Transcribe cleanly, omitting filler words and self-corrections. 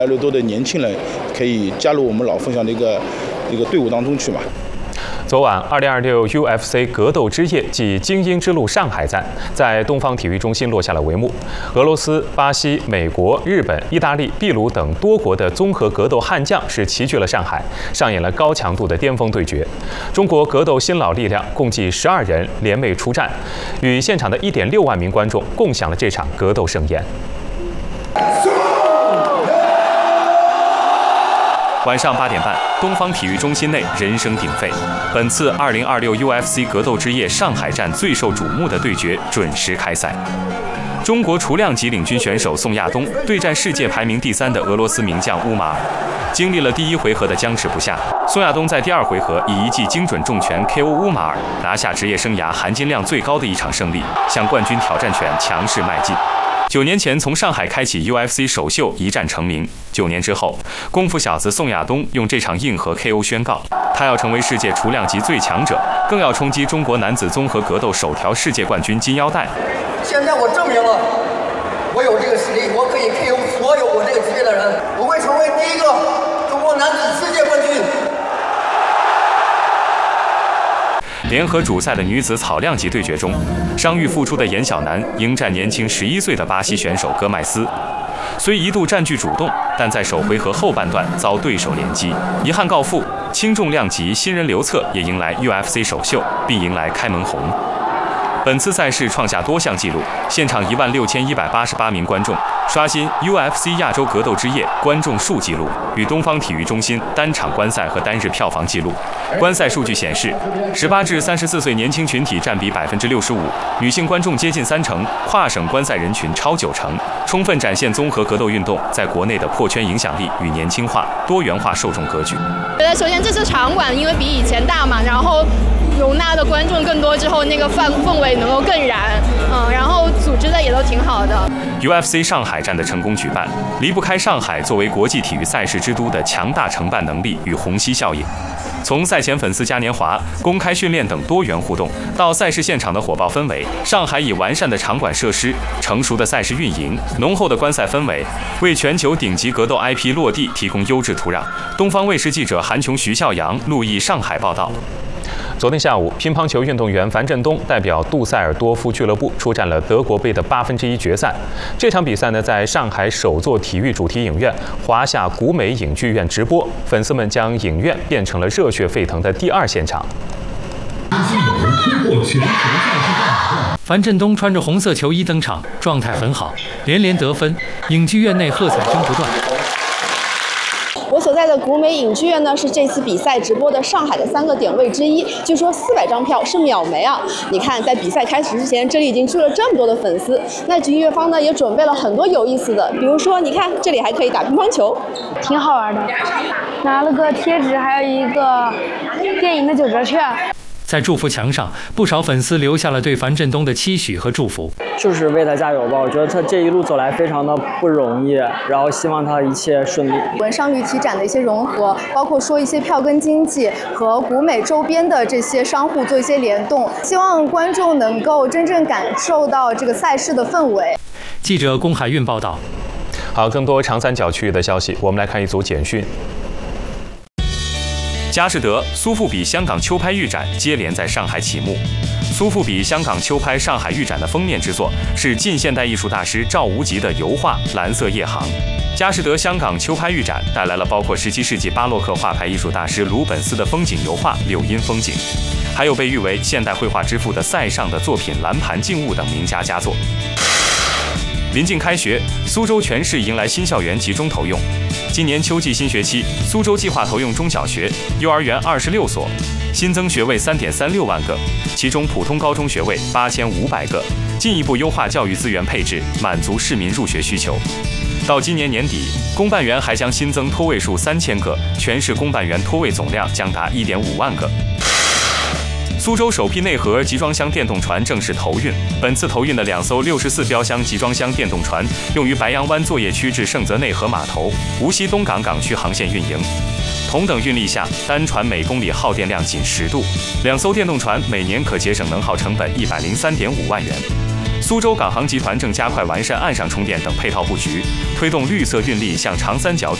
越来越多的年轻人可以加入我们老凤祥的一个队伍当中去嘛。 昨晚，2026 UFC 格斗之夜暨精英之路上海站在东方体育中心落下了帷幕。俄罗斯、巴西、美国、日本、意大利、秘鲁等多国的综合格斗悍将是齐聚了上海，上演了高强度的巅峰对决。中国格斗新老力量共计12人联袂出战，与现场的1.6万名观众共享了这场格斗盛宴。晚上8点半，东方体育中心内人声鼎沸。本次2026 UFC 格斗之夜上海站最受瞩目的对决准时开赛。中国雏量级领军选手宋亚东对战世界排名第3的俄罗斯名将乌马尔。经历了第1回合的僵持不下，宋亚东在第2回合以一记精准重拳 KO 乌马尔，拿下职业生涯含金量最高的一场胜利，向冠军挑战权强势迈进。9年前从上海开启 UFC 首秀，一战成名。9年之后，功夫小子宋亚东用这场硬核 KO 宣告，他要成为世界雏量级最强者，更要冲击中国男子综合格斗首条世界冠军金腰带。 现在我证明了，我有这个实力，我可以 KO 所有我这个级别的人，我会成为第1个中国男子世界冠军。 联合主赛的女子草量级对决中，伤愈复出的严晓楠迎战年轻11岁的巴西选手戈麦斯。虽一度占据主动，但在首回合后半段遭对手连击，遗憾告负。轻重量级新人刘策也迎来 UFC 首秀，并迎来开门红。本次赛事创下多项纪录，现场16188名观众，刷新 UFC 亚洲格斗之夜观众数纪录，与东方体育中心单场观赛和单日票房纪录。观赛数据显示，18至34岁年轻群体占比65%，女性观众接近30%，跨省观赛人群超90%，充分展现综合格斗运动在国内的破圈影响力与年轻化、多元化受众格局。 觉得首先这次场馆因为比以前大嘛，然后容纳的观众更多之后，那个氛围能够更燃，然后组织的也都挺好的。 UFC 上海站的成功举办，离不开上海作为国际体育赛事之都的强大承办能力与虹吸效应。从赛前粉丝嘉年华、公开训练等多元互动，到赛事现场的火爆氛围，上海以完善的场馆设施、成熟的赛事运营、浓厚的观赛氛围，为全球顶级格斗 IP 落地提供优质土壤。东方卫视记者韩琼、徐笑阳陆毅上海报道。昨天下午，乒乓球运动员樊振东代表杜塞尔多夫俱乐部出战了德国杯的1/8决赛。这场比赛呢，在上海首座体育主题影院华夏古美影剧院直播，粉丝们将影院变成了热血沸腾的第2现场。 樊振东穿着红色球衣登场，状态很好，连得分，影剧院内喝彩声不断。 我所在的古美影剧院呢，是这次比赛直播的上海的3个点位之一。据说400张票是秒没啊！你看，在比赛开始之前，这里已经住了这么多的粉丝。那局乐方呢，也准备了很多有意思的，比如说，你看这里还可以打乒乓球， 挺好玩的。拿了个贴纸，还有一个电影的9折券。 在祝福墙上，不少粉丝留下了对樊振东的期许和祝福。 就是为他加油吧，我觉得他这一路走来非常的不容易，然后希望他一切顺利。 文商旅体展的一些融合，包括说一些票根经济和古美周边的这些商户做一些联动，希望观众能够真正感受到这个赛事的氛围。 记者龚海运报道。 好，更多长三角区域的消息，我们来看一组简讯。佳士得、苏富比香港秋拍预展接连在上海启幕。苏富比香港秋拍上海预展的封面之作是近现代艺术大师赵无极的油画《蓝色夜航》。佳士得香港秋拍预展带来了包括17世纪巴洛克画派艺术大师鲁本斯的风景油画《柳荫风景》，还有被誉为现代绘画之父的塞尚的作品《蓝盘静物》等名家佳作。临近开学，苏州全市迎来新校园集中投用。今年秋季新学期，苏州计划投用中小学、幼儿园26所，新增学位3.36万个，其中普通高中学位8500个，进一步优化教育资源配置，满足市民入学需求。到今年年底，公办园还将新增托位数3000个，全市公办园托位总量将达1.5万个。苏州首批内河集装箱电动船正式投运。本次投运的2艘64标箱集装箱电动船用于白杨湾作业区至盛泽内河码头、无锡东港港区航线运营。同等运力下，单船每公里耗电量仅10度，2艘电动船每年可节省能耗成本103.5万元。 苏州港航集团正加快完善岸上充电等配套布局，推动绿色运力向长三角